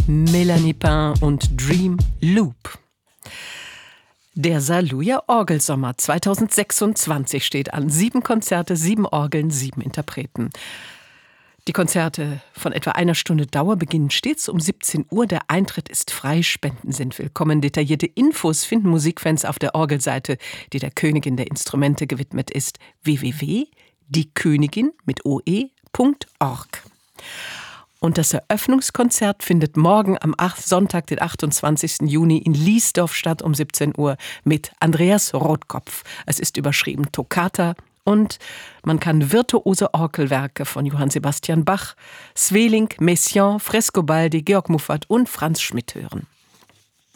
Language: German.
Melanie Pain und Dream Loop. Der Saluja Orgelsommer 2026 steht an. 7 Konzerte, 7 Orgeln, 7 Interpreten. Die Konzerte von etwa einer Stunde Dauer beginnen stets um 17 Uhr. Der Eintritt ist frei, Spenden sind willkommen. Detaillierte Infos finden Musikfans auf der Orgelseite, die der Königin der Instrumente gewidmet ist, www.diekönigin.org. Und das Eröffnungskonzert findet morgen am Sonntag, den 28. Juni in Liesdorf statt um 17 Uhr mit Andreas Rotkopf. Es ist überschrieben Toccata und man kann virtuose Orgelwerke von Johann Sebastian Bach, Sweelinck, Messiaen, Frescobaldi, Georg Muffat und Franz Schmidt hören.